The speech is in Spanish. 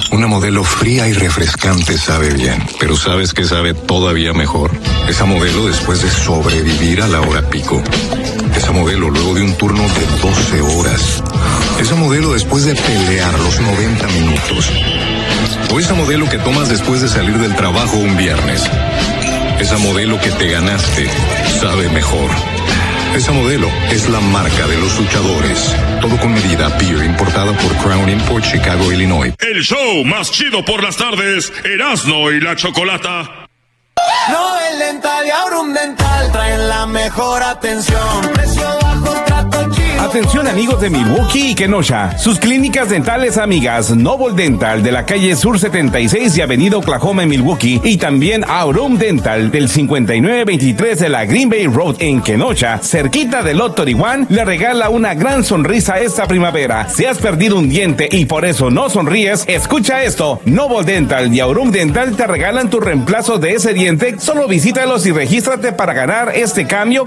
Una Modelo fría y refrescante sabe bien, pero ¿sabes qué sabe todavía mejor? Esa Modelo después de sobrevivir a la hora pico. Esa Modelo luego de un turno de 12 horas. Esa Modelo después de pelear los 90 minutos. O esa Modelo que tomas después de salir del trabajo un viernes. Esa Modelo que te ganaste sabe mejor. Esa Modelo es la marca de los luchadores. Todo con medida. Beer importada por Crown Import, Chicago, Illinois. El show más chido por las tardes, Erasmo y la Chocolata. Nobel Dental y Aurum Dental traen la mejor atención. Precio bajo, trato chido. Atención amigos de Milwaukee y Kenosha. Sus clínicas dentales amigas Nobel Dental de la calle Sur 76 y Avenida Oklahoma en Milwaukee, y también Aurum Dental del 5923 de la Green Bay Road en Kenosha, cerquita de Lot 31, le regala una gran sonrisa esta primavera. Si has perdido un diente y por eso no sonríes, escucha esto. Nobel Dental y Aurum Dental te regalan tu reemplazo de ese diente. Solo visítalos y regístrate para ganar este cambio